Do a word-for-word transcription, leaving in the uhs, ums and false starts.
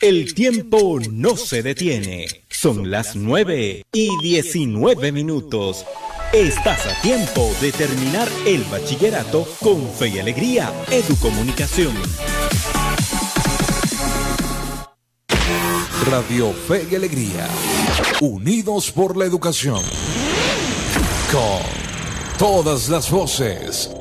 El tiempo no se detiene. Son las nueve y diecinueve minutos. Estás a tiempo de terminar el bachillerato con Fe y Alegría Educomunicación. Radio Fe y Alegría, unidos por la educación. Con todas las voces.